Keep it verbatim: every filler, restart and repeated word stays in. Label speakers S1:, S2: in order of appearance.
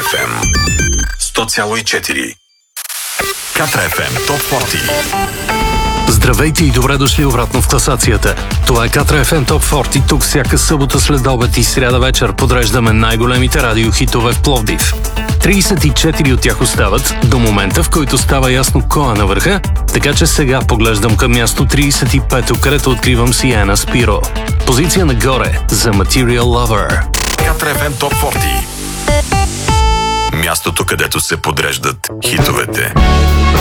S1: Еф Ем сто цяло и четири. Катра Еф Ем Топ сорок.
S2: Здравейте и добре дошли обратно в класацията. Това е Катра Еф Ем Топ сорок. Тук всяка събота след обед и сряда вечер подреждаме най-големите радиохитове в Пловдив. трийсет и четири от тях остават до момента, в който става ясно кой е на върха, така че сега поглеждам към място трийсет и пето, където откривам Сиена Спиро. Позиция нагоре за Material Lover.
S1: Катра Еф Ем Топ сорок. Мястото, където се подреждат хитовете.